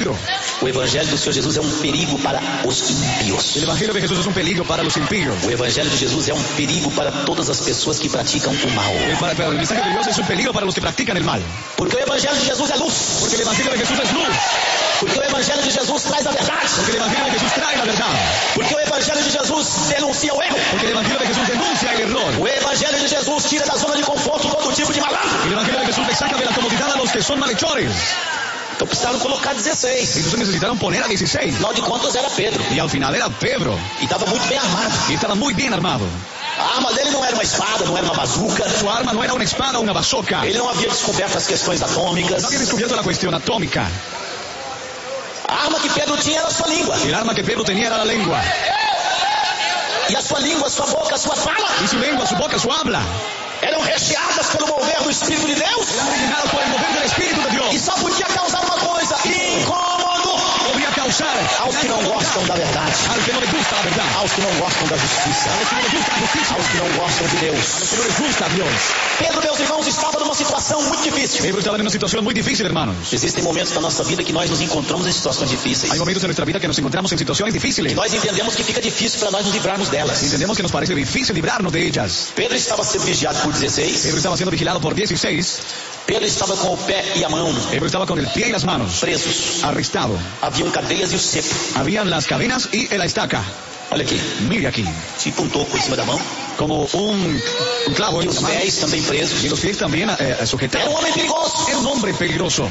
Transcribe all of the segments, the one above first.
Pedro. O evangelho do Senhor Jesus é um perigo para os ímpios. El Evangelio de Jesús es un peligro para los impíos. O evangelho de Jesus é um perigo para todas as pessoas que praticam o mal. El mensaje de Dios es un peligro para los que practican el mal. Porque o evangelho de Jesus é luz. Porque el Evangelio de Jesús es luz. Porque o evangelho de Jesus traz a verdade. Porque el Evangelio de Jesús trae la verdad. Porque o evangelho de Jesus denuncia o erro. Porque el Evangelio de Jesús denuncia el error. O evangelho de Jesus tira da zona de conforto todo tipo de malandro. El Evangelio de Jesús le saca de la comodidad a los que son malhechores. Então precisaram colocar 16. Entonces necesitaron poner a 16. Afinal de contas era Pedro. Y al final era Pedro. E estava muito bem armado. Y estaba muy bien armado. A arma dele não era uma espada, não era uma bazuca. Su arma no era una espada o una bazooka. Ele não havia descoberto as questões atômicas. No había descubierto la cuestión atómica. A arma que Pedro tinha era a sua língua. El arma que Pedro tenía era la lengua. E a sua língua, a sua boca, a sua fala Y su lengua, su boca, su habla. eram recheadas pelo mover do Espírito de Deus. Eran originadas por el mover del Espíritu de Dios. E só podia causar uma coisa: incômodo. Podría causar Aos que não gostam da verdade. al que no le gusta la verdad. Aos que não gostam da justiça. A los que no les gusta la justicia. Aos que não gostam de Deus. A los que no les gusta Dios. Pedro, meus irmãos, estava numa situação muito difícil. Pedro estaba en una situación muy difícil, hermanos. Existem momentos da nossa vida que nós nos encontramos em situações difíceis. Hay momentos en nuestra vida que nos encontramos en situaciones difíciles. E nós entendemos que fica difícil para nós nos livrarmos delas. Entendemos que nos parece difícil librarnos de ellas. Pedro estava sendo vigiado por 16. Pedro estaba siendo vigilado por 16. Pedro estava com o pé e a mão Pedro estaba con el pie y las manos. presos. Arrestado. Haviam cadeias e o cepo. Habían las cadenas y la estaca. Olha aqui, Mire aquí. tipo um toco em cima da mão. Como un clavo E en os la mano. pés também presos. Y los pies también Era sujetados. um homem perigoso. Era un hombre peligroso.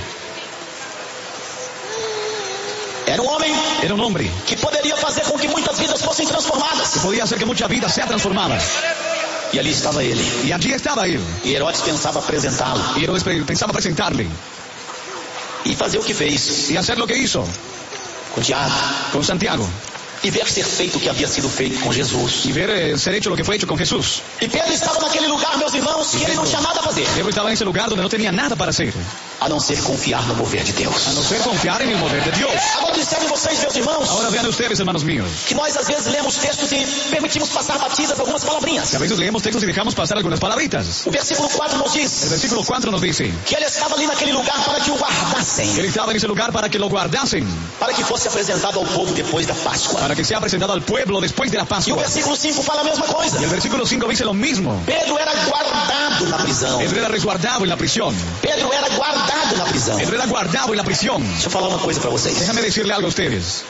Era um homem Era un hombre que poderia fazer com que muitas vidas fossem transformadas. que podía hacer que mucha vida sea transformada. E ali estava ele. Y allí estaba él. E Herodes pensava apresentá-lo. Y Herodes pensaba presentarle E fazer o que fez y hacer lo que hizo com Tiago. con Santiago. E ver ser feito o que havia sido feito com Jesus. Y ver ser hecho lo que fue hecho con Jesús. E Pedro estava naquele lugar, meus irmãos, que ele não tinha nada a fazer. Pedro estaba en ese lugar donde no tenía nada para hacer, A não ser confiar no mover de Deus. a no ser confiar en el mover de Dios. Agora observem vocês, meus irmãos, Ahora vean ustedes, hermanos míos, que nós às vezes lemos textos e permitimos passar batidas algumas palavrinhas. que a veces leemos textos y dejamos pasar algunas palabritas. O versículo 4 nos El diz versículo 4 nos dice que ele estava ali naquele lugar para que o que guardassem, él estaba en ese lugar para que lo guardasen, para que fosse apresentado ao povo depois da Páscoa. para que sea presentado al pueblo después de la E o Pascua. versículo 5 fala a mesma coisa. Y el versículo 5 dice lo mismo. Pedro era guardado na prisão. Pedro era resguardado en la prisión. Pedro era guardado na prisão. Pedro era guardado en la prisión. Deixa eu falar uma coisa para vocês. Déjame decirle algo a ustedes.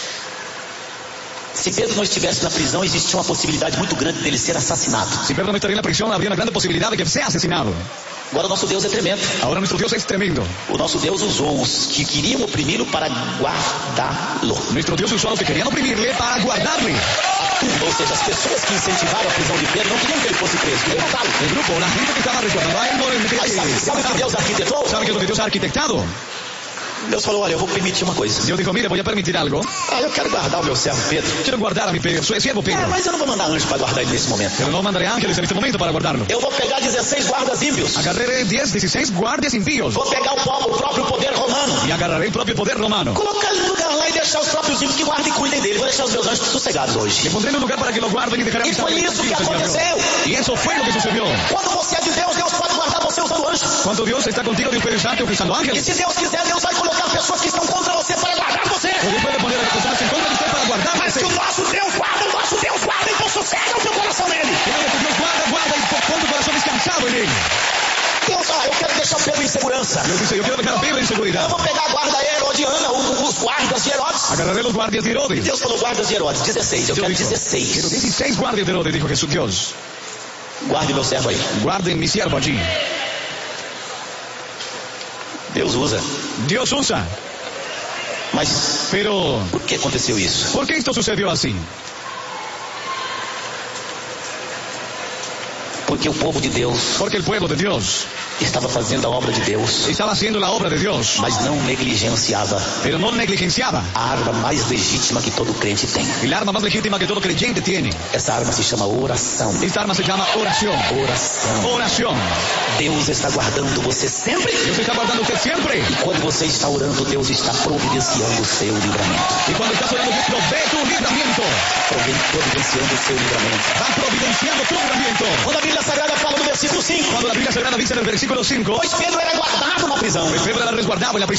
Se Pedro não estivesse na prisão, existia uma possibilidade muito grande dele ser assassinado. Si Pedro no estaría en la prisión, habría una gran posibilidad de que sea asesinado. Agora, nosso Deus é tremendo. Ahora nuestro Dios es tremendo. O nosso Deus usou os que queriam oprimi-lo para guardá-lo. Nuestro Dios usó a los que querían oprimirle para guardarle. Ou seja, as pessoas que incentivaram a prisão de Pedro não queriam que ele fosse preso, queriam matá-lo. El grupo, la gente que estaba resguardando a él, no le Mas sabe o que Deus arquitetou? ¿Sabe qué es lo que Dios ha arquitectado? Deus falou, olha, eu vou permitir uma coisa. Dios dijo, mire, voy a permitir algo. Eu quero guardar o meu servo Pedro. Quiero guardar a mi siervo Pedro. Mas eu não vou mandar anjo para guardar ele nesse momento. Pero no mandaré ángeles en este momento para guardarlo. Eu vou pegar 16 guardas ímpios. Agarraré 16 guardias impíos. Vou pegar o próprio poder romano. Y agarraré el propio poder romano. Colocar ele no lugar lá e deixar os próprios ímpios que guardem e cuidem dele. Vou deixar os meus anjos sossegados Le hoje. pondré en un lugar para que lo guarden y dejaré a E mis foi ángeles isso que tranquilos, Señor. aconteceu. Y eso fue lo que sucedió. Quando você é de Deus, Deus pode guardar você usando anjos. Cuando Dios está contigo, Dios puede usarte utilizando E ángeles. se Deus quiser, Deus vai colocar pessoas que estão contra você para guardar você. O Dios puede poner a las personas en contra de usted para guardar. Mas que o nosso Deus guarda, então sossega o teu coração nele. Que Dios guarda y pon tu corazón descansado en él. Deus, eu quero deixar o Pedro em segurança. Dios dice, yo quiero dejar a Pedro en Eu seguridad. vou pegar a guarda herodiana, os guardas de Herodes. Agarraré los guardias de Herodes. Deus falou guardas de Herodes, 16, eu Dios quero dijo, quiero 16. 16 guardias de Herodes, dijo Jesús Dios. Guarde meu servo aí. Guarden mi siervo allí. Deus usa. Dios usa. Mas Pero, por que aconteceu isso? ¿por qué esto sucedió así? Porque o povo de Deus Porque el pueblo de Dios estava fazendo a obra de Deus, estaba haciendo la obra de Dios, mas não negligenciava pero no negligenciaba. a arma mais legítima que todo crente tem. El arma más legítima que todo creyente tiene. Essa arma se chama oração. Esta arma se llama oración. Oração. Oración. Deus está guardando você sempre. Dios está guardando usted siempre. E quando você está orando, Deus está providenciando o seu livramento. Y cuando estás orando, Dios provee tu libramiento. Providenciando o seu livramento. Va providenciando tu libramiento. Quando a Bíblia Sagrada fala no versículo 5, Cuando la Biblia Sagrada dice en el versículo 5, pois Pedro era guardado na prisão. Pedro era resguardado en la prisión.